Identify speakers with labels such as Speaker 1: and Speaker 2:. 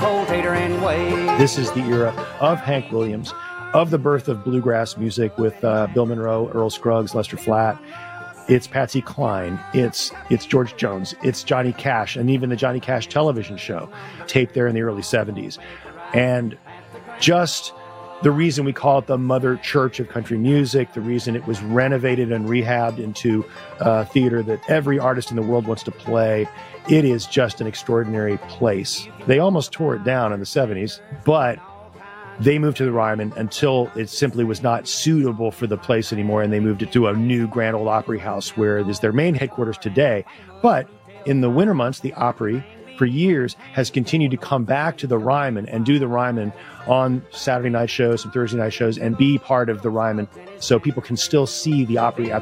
Speaker 1: potato anyway.
Speaker 2: This is the era of Hank Williams, of the birth of bluegrass music with Bill Monroe, Earl Scruggs, Lester Flatt. It's Patsy Cline. It's George Jones. It's Johnny Cash, and even the Johnny Cash television show, taped there in the early 70s. And just the reason we call it the mother church of country music, the reason it was renovated and rehabbed into a theater that every artist in the world wants to play, it is just an extraordinary place. They almost tore it down in the 70s, but they moved to the Ryman until it simply was not suitable for the place anymore, and they moved it to a new Grand Ole Opry House where it is their main headquarters today. But in the winter months, the Opry, for years, has continued to come back to the Ryman and do the Ryman on Saturday night shows and Thursday night shows and be part of the Ryman, so people can still see the Opry at